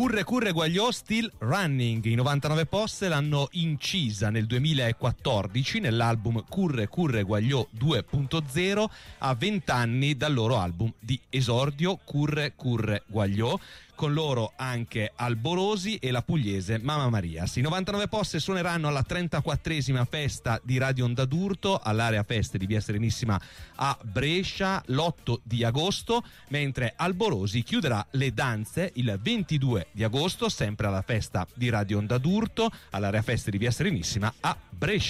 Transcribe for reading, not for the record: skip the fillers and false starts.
Curre Curre Guagliò Still Running. I 99 Posse l'hanno incisa nel 2014 nell'album Curre Curre Guagliò 2.0, a 20 anni dal loro album di esordio Curre Curre Guagliò. Con loro anche Alborosi e la pugliese Mamma Maria. I 99 Posse suoneranno alla 34esima festa di Radio Onda d'Urto all'area feste di Via Serenissima a Brescia l'8 di agosto, mentre Alborosi chiuderà le danze il 22 di agosto sempre alla festa di Radio Onda d'Urto all'area feste di Via Serenissima a Brescia.